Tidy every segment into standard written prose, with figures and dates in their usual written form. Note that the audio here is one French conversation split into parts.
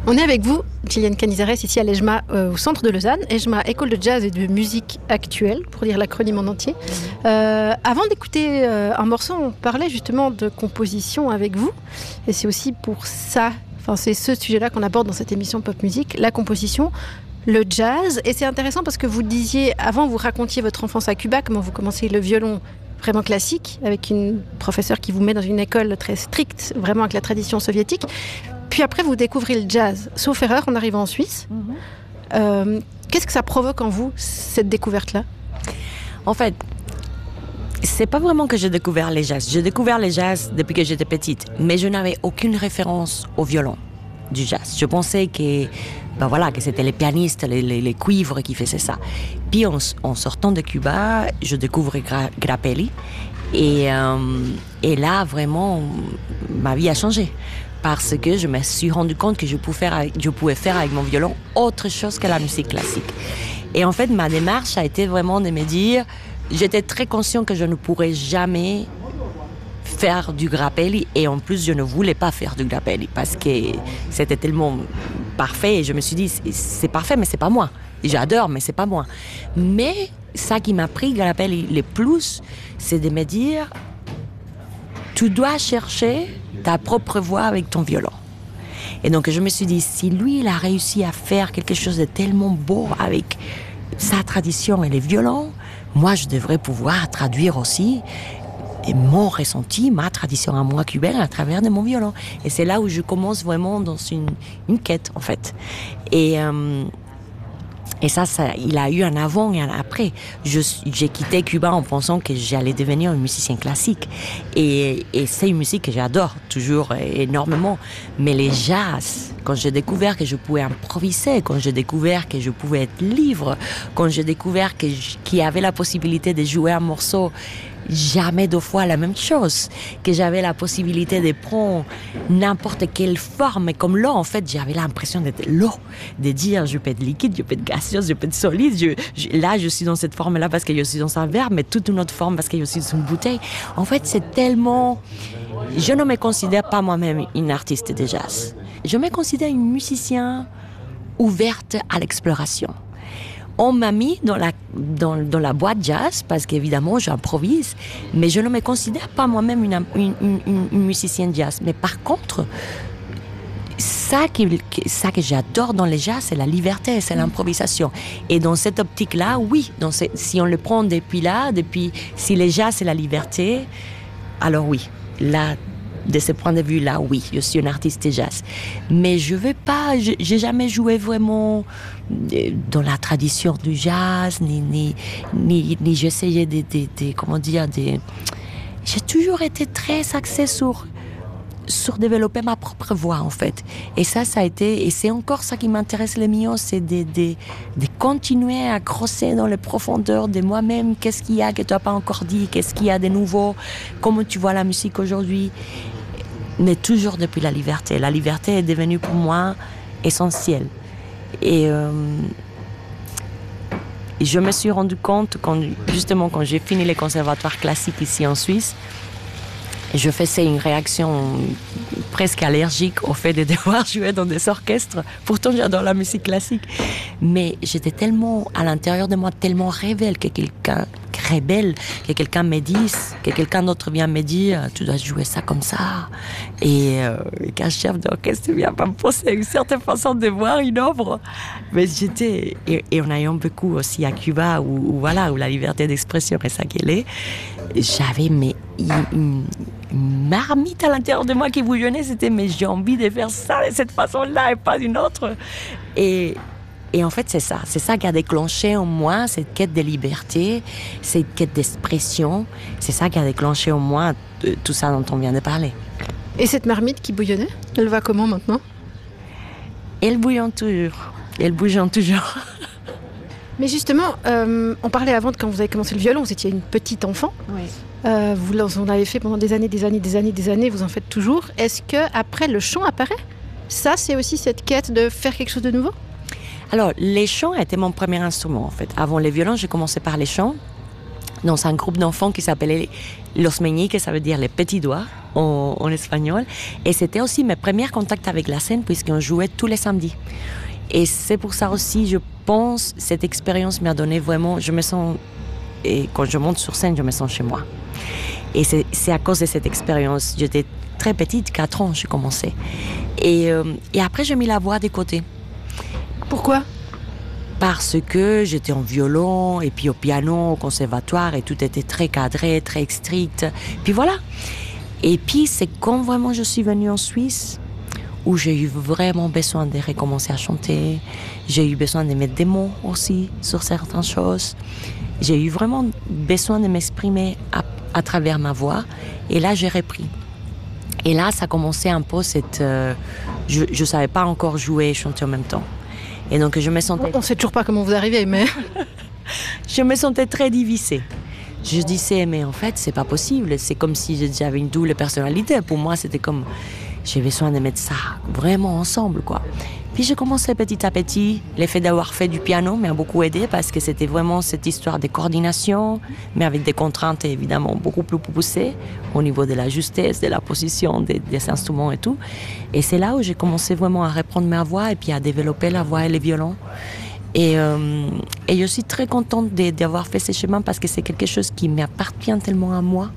On est avec vous, Gillian Canizares, ici à l'EJMA, au centre de Lausanne. EJMA, École de jazz et de musique actuelle, pour dire l'acronyme en entier. Avant d'écouter un morceau, on parlait justement de composition avec vous. Et c'est aussi pour ça, c'est ce sujet-là qu'on aborde dans cette émission Pop Musique, la composition, le jazz. Et c'est intéressant parce que vous disiez, avant vous racontiez votre enfance à Cuba, comment vous commenciez le violon vraiment classique, avec une professeure qui vous met dans une école très stricte, vraiment avec la tradition soviétique. Puis après, vous découvrez le jazz. Sauf erreur, en arrivant en Suisse. Qu'est-ce que ça provoque en vous, cette découverte-là ? En fait, c'est pas vraiment que j'ai découvert les jazz. J'ai découvert les jazz depuis que j'étais petite, mais je n'avais aucune référence au violon du jazz. Je pensais que c'était les pianistes, les cuivres qui faisaient ça. Puis en sortant de Cuba, je découvre Grappelli. Et là, vraiment, ma vie a changé. Parce que je me suis rendu compte que je pouvais faire avec mon violon autre chose que la musique classique. Et en fait, ma démarche a été vraiment de me dire, j'étais très conscient que je ne pourrais jamais faire du Grappelli, et en plus, je ne voulais pas faire du Grappelli parce que c'était tellement parfait, et je me suis dit, c'est parfait, mais c'est pas moi. J'adore, mais c'est pas moi. Mais ça qui m'a pris Grappelli le plus, c'est de me dire, tu dois chercher ta propre voix avec ton violon. Et donc je me suis dit, si lui il a réussi à faire quelque chose de tellement beau avec sa tradition et les violons, moi je devrais pouvoir traduire aussi mon ressenti, ma tradition à moi cubaine à travers de mon violon. Et c'est là où je commence vraiment dans une quête en fait. Et ça, il a eu un avant et un après. J'ai quitté Cuba en pensant que j'allais devenir un musicien classique. Et c'est une musique que j'adore toujours énormément. Mais les jazz, quand j'ai découvert que je pouvais improviser, quand j'ai découvert que je pouvais être libre, quand j'ai découvert qu'il y avait la possibilité de jouer un morceau jamais deux fois la même chose, que j'avais la possibilité de prendre n'importe quelle forme, comme l'eau, en fait, j'avais l'impression d'être l'eau, de dire je peux être liquide, je peux être gaseuse, je peux être solide, là je suis dans cette forme-là parce que je suis dans un verre, mais toute une autre forme parce que je suis dans une bouteille. En fait, c'est tellement... Je ne me considère pas moi-même une artiste de jazz. Je me considère une musicienne ouverte à l'exploration. On m'a mis dans la boîte jazz parce qu'évidemment j'improvise, mais je ne me considère pas moi-même une musicienne jazz. Mais par contre, ça que j'adore dans les jazz, c'est la liberté, c'est l'improvisation. Et dans cette optique-là, oui, si on le prend si les jazz c'est la liberté, alors oui, là, de ce point de vue-là, oui, je suis une artiste de jazz. Mais j'ai jamais joué vraiment dans la tradition du jazz, ni j'essayais j'ai toujours été très axée sur développer ma propre voix, en fait. Et ça a été, et c'est encore ça qui m'intéresse le mieux, c'est de continuer à creuser dans les profondeurs de moi-même. Qu'est-ce qu'il y a que tu n'as pas encore dit? Qu'est-ce qu'il y a de nouveau? Comment tu vois la musique aujourd'hui? Mais toujours depuis la liberté. La liberté est devenue pour moi essentielle. Et je me suis rendu compte, quand j'ai fini les conservatoires classiques ici en Suisse, je faisais une réaction presque allergique au fait de devoir jouer dans des orchestres. Pourtant, j'adore la musique classique. Mais j'étais tellement, à l'intérieur de moi, tellement rebelle que quelqu'un me dise, que quelqu'un d'autre vient me dire, tu dois jouer ça comme ça. Et qu'un chef d'orchestre vient pas me poser une certaine façon de voir une œuvre. Mais j'étais, et en ayant beaucoup aussi à Cuba, où la liberté d'expression est ça qu'elle est, j'avais une marmite à l'intérieur de moi qui bouillonnait. C'était, mais j'ai envie de faire ça de cette façon-là et pas d'une autre. Et en fait, c'est ça qui a déclenché en moi cette quête de liberté, cette quête d'expression. C'est ça qui a déclenché en moi tout ça dont on vient de parler. Et cette marmite qui bouillonnait, elle va comment maintenant ? Elle bouillonne toujours. Mais justement, on parlait avant de quand vous avez commencé le violon, vous étiez une petite enfant. Oui. Vous en avez fait pendant des années, vous en faites toujours. Est-ce qu'après le chant apparaît ? Ça, c'est aussi cette quête de faire quelque chose de nouveau ? Alors, les chants étaient mon premier instrument, en fait. Avant les violons, j'ai commencé par les chants. dans un groupe d'enfants qui s'appelait Los Meñiques, ça veut dire les petits doigts en espagnol. Et c'était aussi mes premiers contacts avec la scène, puisqu'on jouait tous les samedis. Et c'est pour ça aussi, je pense, cette expérience m'a donné vraiment, je me sens, et quand je monte sur scène, je me sens chez moi. Et c'est à cause de cette expérience. J'étais très petite, 4 ans, j'ai commencé. Et après, j'ai mis la voix de côté. Pourquoi ? Parce que j'étais en violon et puis au piano, au conservatoire, et tout était très cadré, très strict. Puis voilà. Et puis c'est quand vraiment je suis venue en Suisse où j'ai eu vraiment besoin de recommencer à chanter. J'ai eu besoin de mettre des mots aussi sur certaines choses. J'ai eu vraiment besoin de m'exprimer à travers ma voix. Et là, j'ai repris. Et là, ça commençait un peu cette... je ne savais pas encore jouer et chanter en même temps. Et donc je me sentais... On ne sait toujours pas comment vous arrivez, mais... je me sentais très divisée. Je disais, mais en fait, c'est pas possible. C'est comme si j'avais une double personnalité. Pour moi, c'était comme... J'ai besoin de mettre ça vraiment ensemble, quoi. Puis j'ai commencé petit à petit. L'effet d'avoir fait du piano m'a beaucoup aidé parce que c'était vraiment cette histoire de coordination, mais avec des contraintes évidemment beaucoup plus poussées au niveau de la justesse, de la position des instruments et tout. Et c'est là où j'ai commencé vraiment à reprendre ma voix et puis à développer la voix et le violon. Et je suis très contente d'avoir fait ce chemin parce que c'est quelque chose qui m'appartient tellement à moi,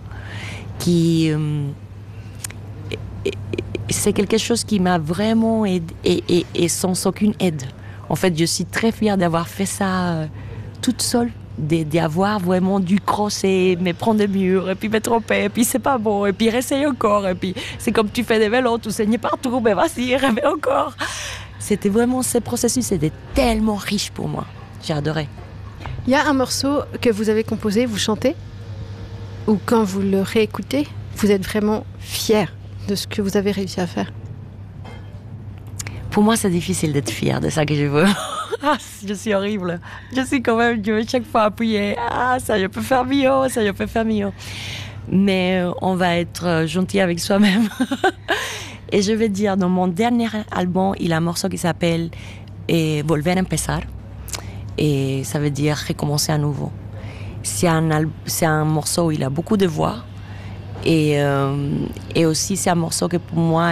c'est quelque chose qui m'a vraiment aidé et sans aucune aide. En fait, je suis très fière d'avoir fait ça toute seule, d'avoir vraiment dû crosser, me prendre des murs, et puis me tromper, et puis c'est pas bon, et puis réessayer encore, et puis c'est comme tu fais des vélos, tu saignes partout, mais vas-y, rêve encore. C'était vraiment, ce processus, c'était tellement riche pour moi. J'ai adoré. Il y a un morceau que vous avez composé, vous chantez, ou quand vous le réécoutez, vous êtes vraiment fière de ce que vous avez réussi à faire? Pour moi, c'est difficile d'être fière de ça que je veux. Je suis horrible. Je suis quand même, je veux chaque fois appuyer. Ça, je peux faire mieux, ça, je peux faire mieux. Mais on va être gentil avec soi-même. Et je vais dire, dans mon dernier album, il y a un morceau qui s'appelle Volver a empezar. Et ça veut dire recommencer à nouveau. C'est un morceau où il a beaucoup de voix. Et aussi, c'est un morceau que pour moi,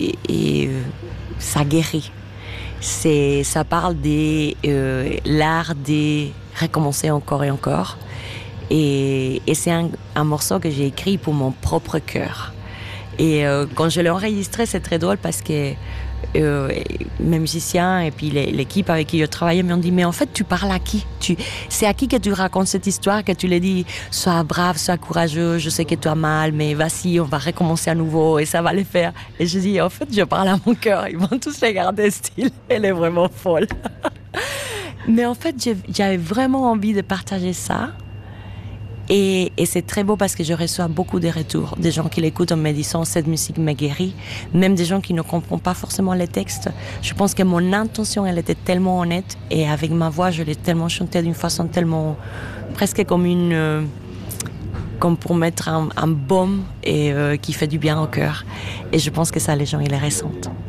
ça guérit. Ça parle de l'art de recommencer encore et encore. Et c'est un morceau que j'ai écrit pour mon propre cœur. Et quand je l'ai enregistré, c'est très drôle parce que mes musiciens et puis l'équipe avec qui je travaillais m'ont dit, mais en fait, tu parles à qui? C'est à qui que tu racontes cette histoire, que tu lui dis, sois brave, sois courageux, je sais que tu as mal, mais vas-y, on va recommencer à nouveau et ça va le faire. Et je dis, en fait, je parle à mon cœur, ils vont tous regarder style, elle est vraiment folle. Mais en fait, j'avais vraiment envie de partager ça. Et c'est très beau parce que je reçois beaucoup de retours, des gens qui l'écoutent en me disant cette musique me guérit, même des gens qui ne comprennent pas forcément les textes. Je pense que mon intention, elle était tellement honnête et avec ma voix, je l'ai tellement chantée d'une façon tellement presque comme comme pour mettre un baume et qui fait du bien au cœur. Et je pense que ça, les gens, ils le ressentent.